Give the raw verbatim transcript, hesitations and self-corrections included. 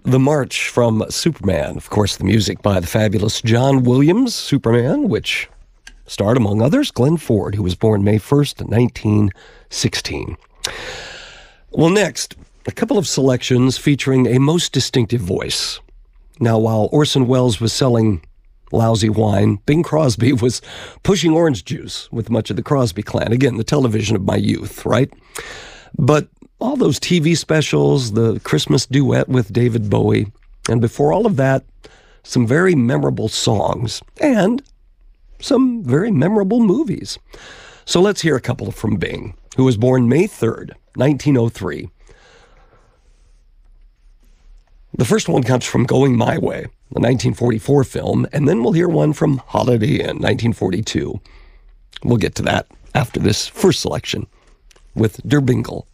The March from Superman. Of course, the music by the fabulous John Williams, Superman, which starred, among others, Glenn Ford, who was born May first, nineteen sixteen. Well, next, a couple of selections featuring a most distinctive voice. Now, while Orson Welles was selling lousy wine, Bing Crosby was pushing orange juice with much of the Crosby clan. Again, the television of my youth, right? But all those T V specials, the Christmas duet with David Bowie, and before all of that, some very memorable songs and some very memorable movies. So let's hear a couple from Bing, who was born May third, nineteen oh three. The first one comes from Going My Way, the nineteen forty-four film, and then we'll hear one from Holiday Inn, nineteen forty-two. We'll get to that after this first selection with Der Bingle.